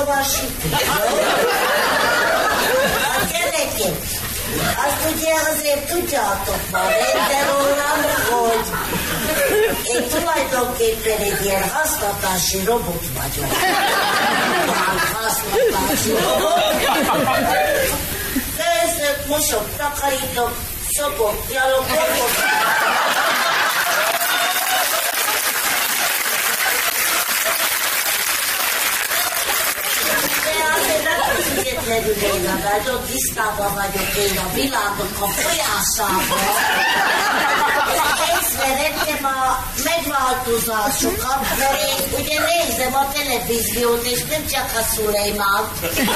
szóval süti. Hát gyerekek, azt ugye azért tudjátok már de rólam, hogy én tulajdonképpen egy ilyen használatási robot vagyok. Használatási robot. Főzök, mosok, takarítok, szopok, gyalogolok. Függetlenül én a nagyon tisztában vagyok én a világok a folyásában. Észrevettem a megváltozásokat, mert én ugye nézem a televíziót, és nem csak a Szulejmán.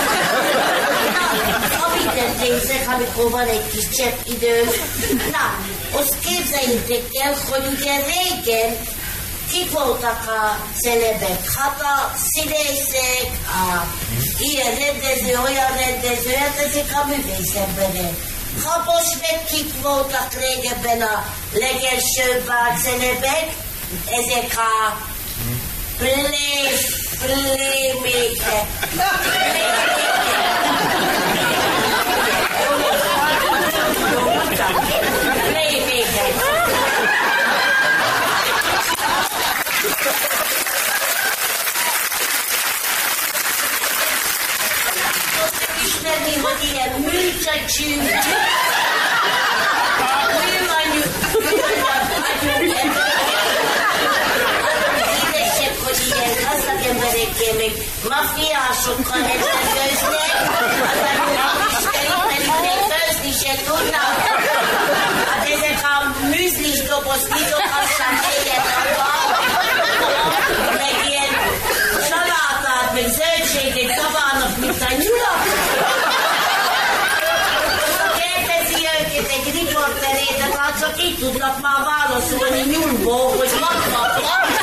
Na, amit nézek, amikor van egy kis csepp idő. Na, azt képzeljétek el, hogy ugye régen kik voltak a celebek? Hát a színészek, a ilyen rendező, olyan rendező, hát ezek a művészemberek. Ha most meg kik voltak régebben a legelsőbb a celebek? Ezek a playmaker. Ismerni, hogy ilyen műcsöcsű, műanyú, édesebb, hogy ilyen gazdag emberekkel, még mafiásokkal egyetőznek, aztán pedig még főzni se tudnak. Hát ezek a műzlis doboz kidobassák éjjel meg ilyen salátát, meg zöldséget szabálnak, mint a nyulak. Egy riporterét, de már csak így tudnak már válaszolni nyúlból, hogy vannak.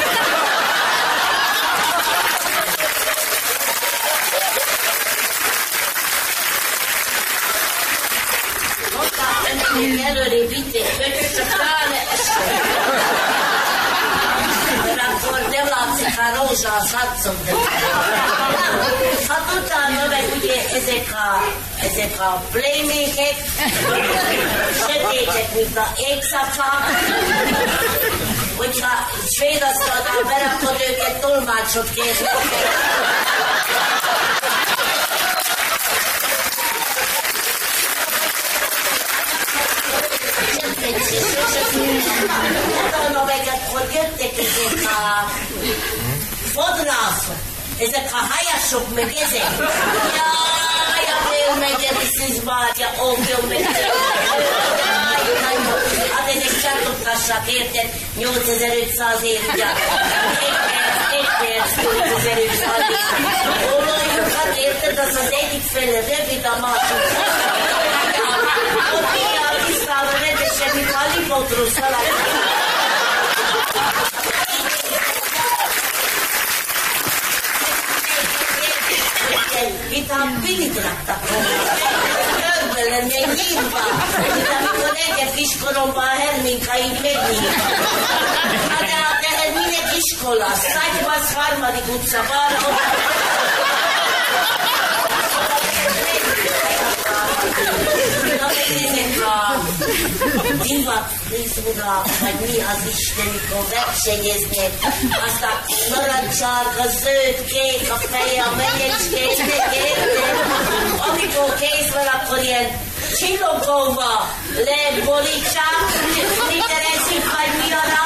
Mondták, hogy előre vitték, hogy csak ráne esett. Mert akkor nem látszik a rózsás hadszok. Hát utána meg ugye ezek a playmakek, sötétek, mint a égszapák, hogyha svédasztalnál berakod őket, tolmácsot kérnek. Utána meg akkor jöttek ezek a fodrászok, ezek a hajasok, meg ezek. Jaj, a félmegyeri szizbátja, óvjön hát ezek csatoktassák, érted? 8500 évig. Egy perc, 8500 évig. Olajjukat, érted? Az az egyik fele rövid, a másik. Ott így a tisztában rendesen, mint a Lipotrusz valaki. Itt a pilit raktak volna. Körbe lenne nyírva. Itt amikor egyet kiskoromban a Herminka így megnyírt. Na de hát ehhez minek iskola? Szagyvasz, 3. utca, balra. Na ezek a divatfrizura, vagy mi az Isten, mikor versenyeznek, aztán narancsárga, zöld, kék a feje, a menyecskéknek, érted? Amikor kész van, akkor ilyen csillogóba leborítják, mit ereszik, vagy mi a rá,